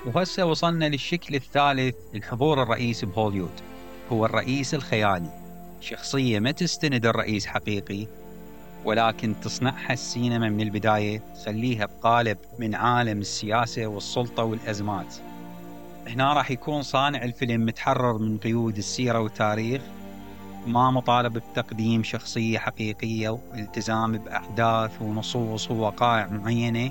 وهسه وصلنا للشكل الثالث للحضور الرئيسي بهوليوود، هو الرئيس الخيالي، شخصية ما تستند الرئيس حقيقي، ولكن تصنعها السينما من البداية، تخليها بقالب من عالم السياسة والسلطة والأزمات. هنا راح يكون صانع الفيلم متحرر من قيود السيرة والتاريخ، ما مطالب بتقديم شخصية حقيقية والتزام بأحداث ونصوص ووقائع معينة.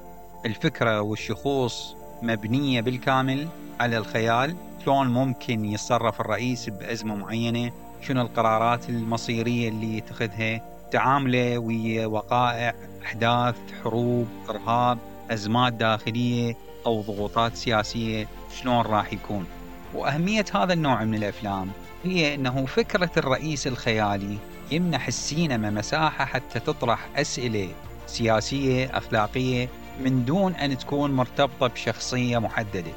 الفكرة والشخوص مبنية بالكامل على الخيال، شلون ممكن يتصرف الرئيس بأزمة معينة، شنو القرارات المصيرية اللي يتخذها، تعامله ويا وقائع، أحداث، حروب، إرهاب، أزمات داخلية أو ضغوطات سياسية، شلون راح يكون. وأهمية هذا النوع من الأفلام هي أنه فكرة الرئيس الخيالي يمنح السينما مساحة حتى تطرح أسئلة سياسية أخلاقية من دون أن تكون مرتبطة بشخصية محددة.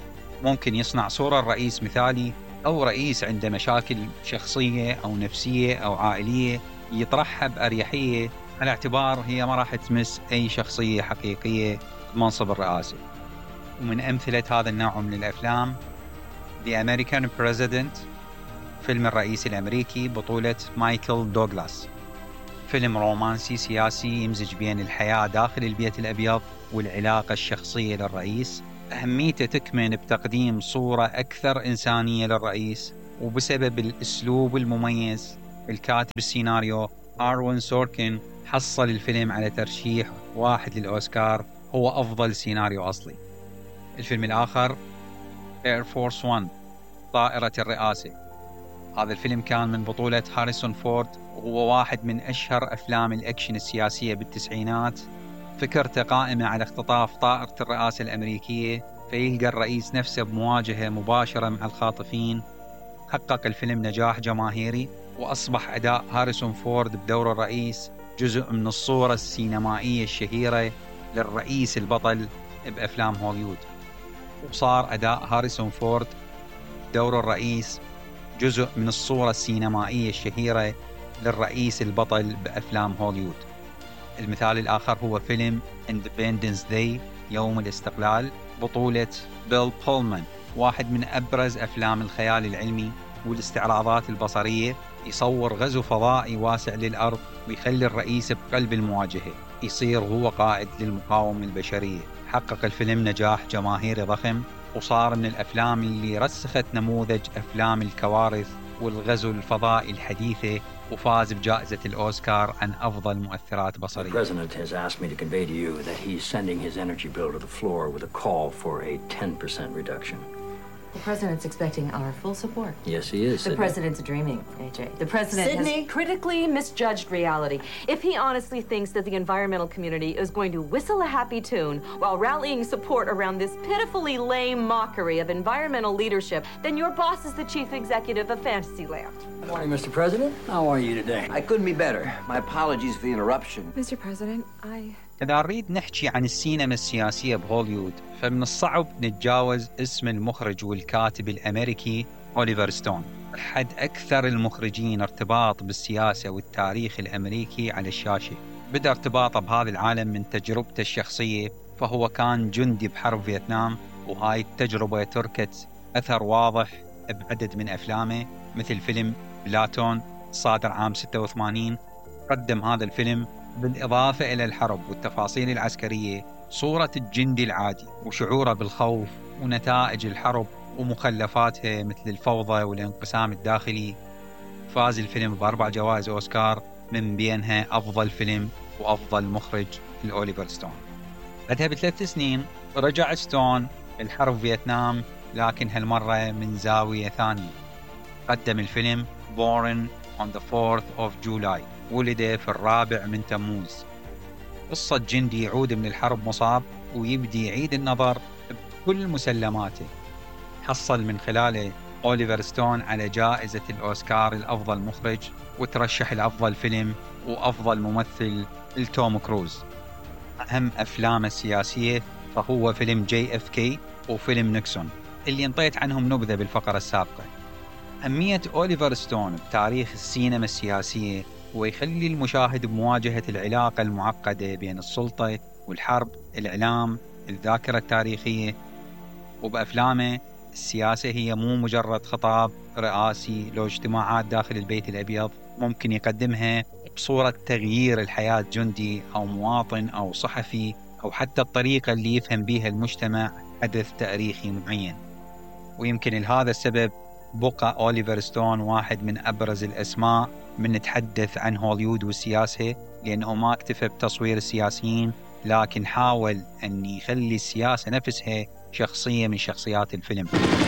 ممكن يصنع صورة الرئيس مثالي أو رئيس عنده مشاكل شخصية أو نفسية أو عائلية، يطرحها بأريحية على اعتبار هي ما راح تمس أي شخصية حقيقية بمنصب الرئاسة. ومن أمثلة هذا النوع من الأفلام The American President، فيلم الرئيس الأمريكي بطولة مايكل دوغلاس، فيلم رومانسي سياسي يمزج بين الحياة داخل البيت الأبيض والعلاقة الشخصية للرئيس. أهميته تكمن بتقديم صورة أكثر إنسانية للرئيس، وبسبب الأسلوب المميز الكاتب السيناريو آروين سوركين حصل الفيلم على ترشيح 1 للأوسكار، هو أفضل سيناريو أصلي. الفيلم الآخر Air Force One، طائرة الرئاسة. هذا الفيلم كان من بطولة هاريسون فورد، وهو واحد من أشهر أفلام الأكشن السياسية بالتسعينات. فكرته قائمة على اختطاف طائرة الرئاسة الأمريكية، فيلقى الرئيس نفسه بمواجهة مباشرة مع الخاطفين. حقق الفيلم نجاح جماهيري، وأصبح أداء هاريسون فورد بدور الرئيس جزء من الصورة السينمائية الشهيرة للرئيس البطل بأفلام هوليوود. وصار أداء هاريسون فورد دور الرئيس جزء من الصورة السينمائية الشهيرة للرئيس البطل بأفلام هوليوود. المثال الآخر هو فيلم Independence Day، يوم الاستقلال، بطولة بيل بولمان، واحد من أبرز أفلام الخيال العلمي والاستعراضات البصرية. يصور غزو فضائي واسع للأرض ويخلي الرئيس بقلب المواجهة، يصير هو قائد للمقاومة البشرية. حقق الفيلم نجاح جماهيري ضخم، وصار من الأفلام اللي رسخت نموذج أفلام الكوارث والغزو الفضائي الحديثة، وفاز بجائزة الأوسكار عن أفضل مؤثرات بصرية. The President has asked me to convey to you that he's sending his energy bill to the floor with a call for a 10% reduction. The President's expecting our full support. Yes, he is. The President's dreaming, AJ. The President Sydney has critically misjudged reality. If he honestly thinks that the environmental community is going to whistle a happy tune while rallying support around this pitifully lame mockery of environmental leadership, then your boss is the chief executive of Fantasyland. Good morning, Mr. President. How are you today? I couldn't be better. My apologies for the interruption. Mr. President, إذا نريد نحكي عن السينما السياسية بهوليوود، فمن الصعب نتجاوز اسم المخرج والكاتب الأمريكي أوليفر ستون، أحد أكثر المخرجين ارتباط بالسياسة والتاريخ الأمريكي على الشاشة. بدأ ارتباطه بهذا العالم من تجربته الشخصية، فهو كان جندي بحرب فيتنام، وهاي التجربة تركت أثر واضح بعدد من أفلامه، مثل فيلم بلاتون صادر عام 86. قدم هذا الفيلم بالإضافة إلى الحرب والتفاصيل العسكرية صورة الجندي العادي وشعوره بالخوف ونتائج الحرب ومخلفاتها مثل الفوضى والانقسام الداخلي. فاز الفيلم ب4 جوائز أوسكار، من بينها أفضل فيلم وأفضل مخرج لأوليفر ستون. بعدها ب3 سنين رجع ستون الحرب فيتنام، لكن هالمرة من زاوية ثانية. قدم الفيلم Born on the 4th of July، ولد في 4 من تموز. قصة جندي يعود من الحرب مصاب ويبدي يعيد النظر بكل مسلماته. حصل من خلاله أوليفر ستون على جائزة الأوسكار الأفضل مخرج، وترشح لأفضل فيلم وأفضل ممثل لتوم كروز. أهم أفلامه السياسية فهو فيلم JFK وفيلم نيكسون اللي انطيت عنهم نبذة بالفقرة السابقة. أهمية أوليفر ستون بتاريخ السينما السياسية هو يخلي المشاهد بمواجهة العلاقة المعقدة بين السلطة والحرب، الإعلام، الذاكرة التاريخية. وبأفلامه السياسة هي مو مجرد خطاب رئاسي لو اجتماعات داخل البيت الأبيض، ممكن يقدمها بصورة تغيير الحياة جندي أو مواطن أو صحفي، أو حتى الطريقة اللي يفهم بها المجتمع حدث تاريخي معين. ويمكن لهذا السبب بقى أوليفر ستون واحد من أبرز الأسماء من نتحدث عن هوليوود والسياسة، لأنه ما اكتفى بتصوير السياسيين، لكن حاول أن يخلي السياسة نفسها شخصية من شخصيات الفيلم.